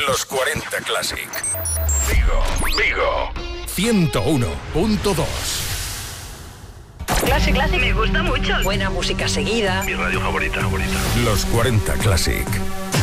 Los 40 Classic. Vigo. 101.2. Classic me gusta mucho. Buena música seguida. Mi radio favorita. Los 40 Classic.